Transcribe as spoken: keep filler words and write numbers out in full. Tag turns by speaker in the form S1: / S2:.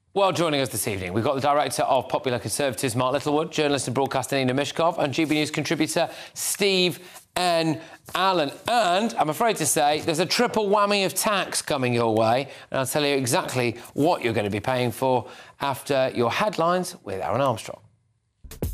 S1: Well, joining us this evening, we've got the director of Popular Conservatives, Mark Littlewood, journalist and broadcaster Nina Mishkov, and G B News contributor Steve N. Allen. And I'm afraid to say there's a triple whammy of tax coming your way, and I'll tell you exactly what you're going to be paying for after your headlines with Aaron Armstrong.